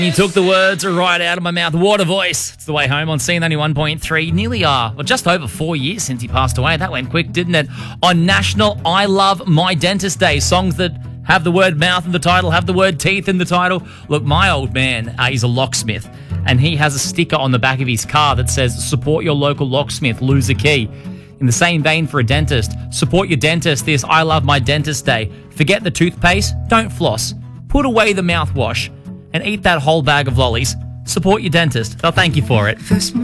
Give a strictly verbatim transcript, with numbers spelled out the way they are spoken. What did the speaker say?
You took the words right out of my mouth. What a voice. It's the way home on C ninety-one point three. Nearly, uh, well, just over four years since he passed away. That went quick, didn't it? On National I Love My Dentist Day. Songs that have the word mouth in the title, have the word teeth in the title. Look, my old man, uh, he's a locksmith, and he has a sticker on the back of his car that says, support your local locksmith, lose a key. In the same vein for a dentist, support your dentist this I Love My Dentist Day. Forget the toothpaste, don't floss. Put away the mouthwash and eat that whole bag of lollies. Support your dentist. They'll thank you for it.